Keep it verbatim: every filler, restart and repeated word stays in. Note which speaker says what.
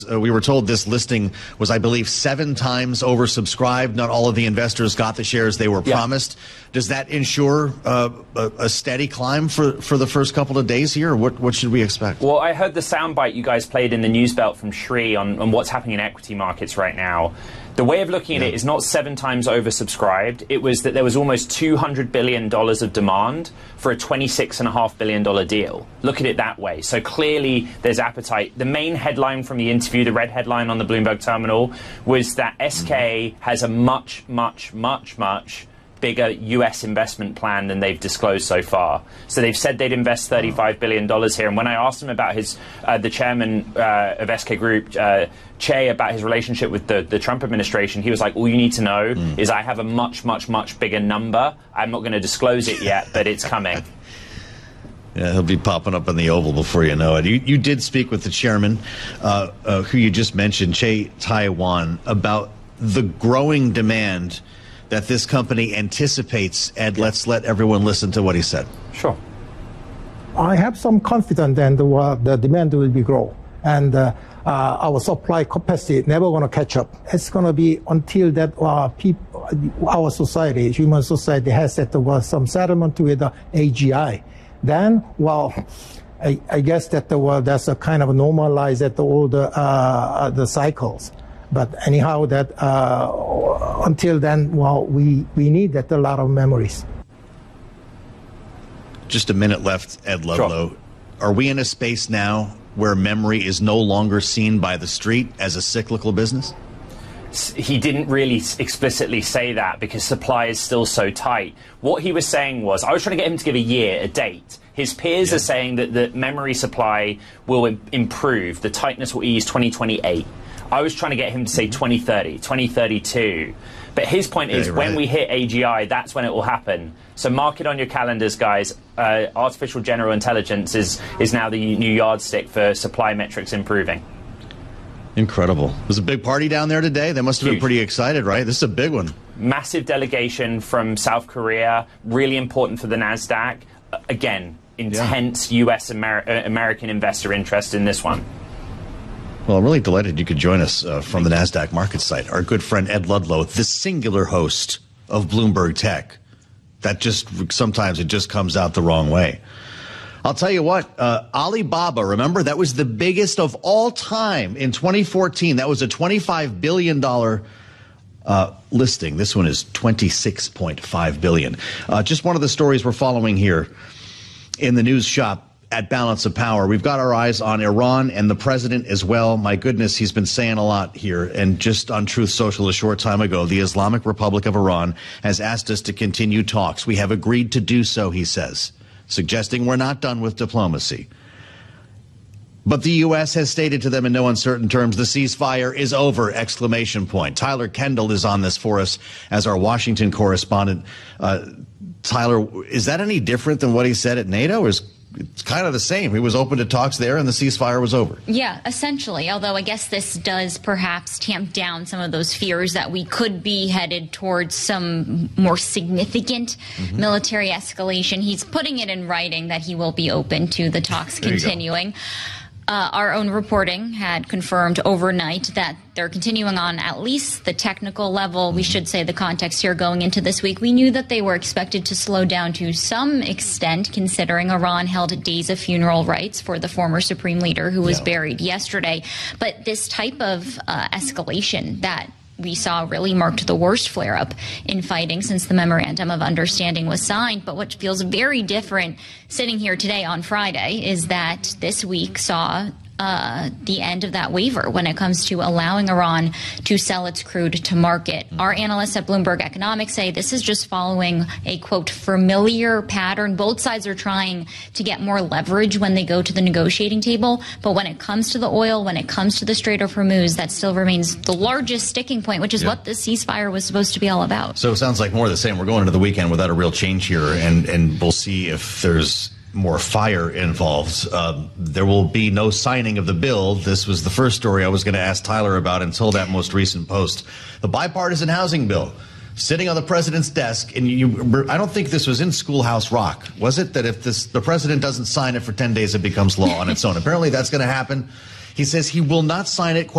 Speaker 1: Uh, we were told this listing was, I believe, seven times oversubscribed. Not all of the investors got the shares they were yeah. promised. Does that ensure uh, a, a steady climb for, for the first couple of days here? What, what should we expect?
Speaker 2: Well, I heard the soundbite you guys played in the news belt from Sri on, on what's happening in equity markets right now. The way of looking at yeah. it is not seven times oversubscribed. It was that there was almost two hundred billion dollars of demand for a twenty-six point five billion dollars deal. Look at it that way. So clearly there's appetite. The main headline from the interview, the red headline on the Bloomberg terminal, was that S K has a much, much, much, much bigger U S investment plan than they've disclosed so far. So they've said they'd invest thirty-five billion dollars here. And when I asked him about his, uh, the chairman uh, of S K Group, uh, Che, about his relationship with the, the Trump administration, he was like, all you need to know mm. is I have a much, much, much bigger number. I'm not going to disclose it yet, but it's coming.
Speaker 1: Yeah, he'll be popping up in the Oval before you know it. You, you did speak with the chairman, uh, uh, who you just mentioned, Che Tai-wan, about the growing demand that this company anticipates. Ed, yeah. let's let everyone listen to what he said.
Speaker 2: Sure.
Speaker 3: I have some confidence that the, uh, the demand will be grow, and uh, uh, our supply capacity never going to catch up. It's going to be until that uh, people, our society, human society, has set uh, some settlement with the A G I. Then, well, I, I guess that the well, that's a kind of normalize at all the uh, the cycles. But anyhow, that uh, until then, well, we, we need that a lot of memories.
Speaker 1: Just a minute left, Ed Ludlow. Sure. Are we in a space now where memory is no longer seen by the street as a cyclical business?
Speaker 2: He didn't really explicitly say that because supply is still so tight. What he was saying was, I was trying to get him to give a year, a date. His peers yeah. are saying that the memory supply will im- improve. The tightness will ease twenty twenty-eight. I was trying to get him to say twenty thirty, twenty thirty-two. But his point is, yeah, when right. we hit A G I, that's when it will happen. So mark it on your calendars, guys. Uh, artificial general intelligence is, is now the new yardstick for supply metrics improving.
Speaker 1: Incredible. There's a big party down there today. They must have Huge. been pretty excited, right? This is a big one.
Speaker 2: Massive delegation from South Korea, really important for the NASDAQ. Uh, again, intense yeah. U S Amer- uh, American investor interest in this one.
Speaker 1: Well, I'm really delighted you could join us uh, from the NASDAQ market site. Our good friend Ed Ludlow, the singular host of Bloomberg Tech. That just, sometimes it just comes out the wrong way. I'll tell you what, uh, Alibaba, remember, that was the biggest of all time in twenty fourteen. That was a twenty-five billion dollars uh, listing. This one is twenty-six point five billion dollars. Uh, just one of the stories we're following here in the news shop at Balance of Power. We've got our eyes on Iran and the president as well. My goodness, he's been saying a lot here. And just on Truth Social a short time ago, the Islamic Republic of Iran has asked us to continue talks. We have agreed to do so, he says, suggesting we're not done with diplomacy. But the U S has stated to them in no uncertain terms, the ceasefire is over, exclamation point. Tyler Kendall is on this for us as our Washington correspondent. Uh, Tyler, is that any different than what he said at NATO? Or is it's kind of the same. He was open to talks there and the ceasefire was over.
Speaker 4: Yeah, essentially, although I guess this does perhaps tamp down some of those fears that we could be headed towards some more significant mm-hmm. military escalation. He's putting it in writing that he will be open to the talks continuing. Uh, our own reporting had confirmed overnight that they're continuing on at least the technical level. We should say the context here going into this week. We knew that they were expected to slow down to some extent, considering Iran held days of funeral rites for the former supreme leader who was yeah. buried yesterday. But this type of uh, escalation that we saw really marked the worst flare-up in fighting since the Memorandum of Understanding was signed. But what feels very different sitting here today on Friday is that this week saw uh, the end of that waiver when it comes to allowing Iran to sell its crude to market. Our analysts at Bloomberg Economics say this is just following a, quote, familiar pattern. Both sides are trying to get more leverage when they go to the negotiating table. But when it comes to the oil, when it comes to the Strait of Hormuz, that still remains the largest sticking point, which is yeah. what this ceasefire was supposed to be all about.
Speaker 1: So it sounds like more of the same. We're going into the weekend without a real change here, and, and we'll see if there's more fire involved. Uh, there will be no signing of the bill. This was the first story I was going to ask Tyler about until that most recent post. The bipartisan housing bill sitting on the president's desk, and you, I don't think this was in Schoolhouse Rock, was it? That if this, the president doesn't sign it for ten days, it becomes law on its own. Apparently that's going to happen. He says he will not sign it, quote,